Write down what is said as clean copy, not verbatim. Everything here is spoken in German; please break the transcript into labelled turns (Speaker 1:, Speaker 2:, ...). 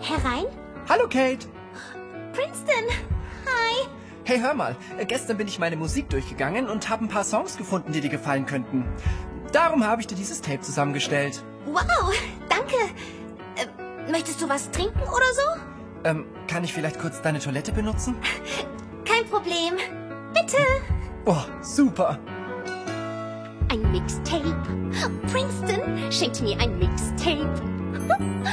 Speaker 1: herein.
Speaker 2: Hallo, Kate.
Speaker 1: Princeton, hi.
Speaker 2: Hey, hör mal. Gestern bin ich meine Musik durchgegangen und habe ein paar Songs gefunden, die dir gefallen könnten. Darum habe ich dir dieses Tape zusammengestellt.
Speaker 1: Wow, danke. Möchtest du was trinken oder so?
Speaker 2: Kann ich vielleicht kurz deine Toilette benutzen?
Speaker 1: Kein Problem. Bitte.
Speaker 2: Oh, super.
Speaker 1: Ein Mixtape. Princeton schenkt mir ein Mixtape.